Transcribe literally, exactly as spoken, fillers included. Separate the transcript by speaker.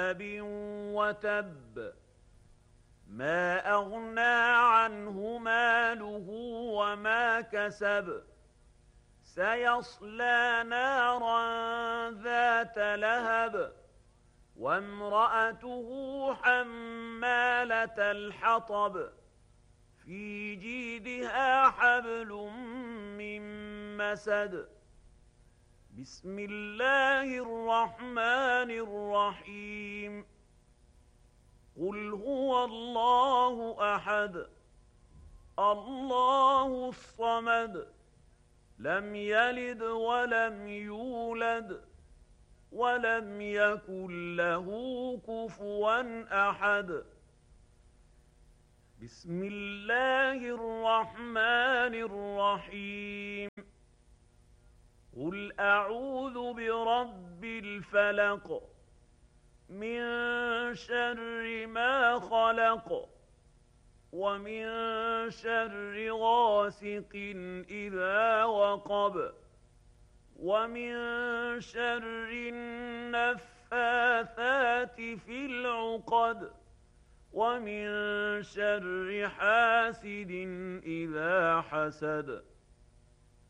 Speaker 1: وتب ما أغنى عنه ماله وما كسب سيصلى نارا ذات لهب وامرأته حمالة الحطب في جيدها حبل من مسد. بسم الله الرحمن الرحيم. قل هو الله أحد الله الصمد لم يلد ولم يولد ولم يكن له كفوا أحد. بسم الله الرحمن الرحيم. قل أعوذ برب الفلق من شر ما خلق ومن شر غاسق إذا وقب ومن شر النفاثات في العقد ومن شر حاسد إذا حسد.